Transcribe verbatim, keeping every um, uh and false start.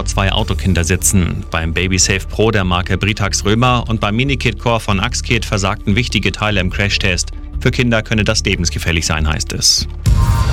vor zwei Autokindersitzen. Beim Babysafe Pro der Marke Britax Römer und beim Minikit Core von Axkit versagten wichtige Teile im Crashtest. Für Kinder könne das lebensgefährlich sein, heißt es.